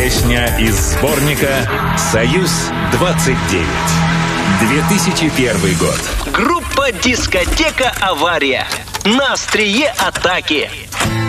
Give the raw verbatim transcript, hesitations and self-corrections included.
Песня из сборника «Союз-двадцать девять». две тысячи первый год. Группа «Дискотека Авария». На острие атаки.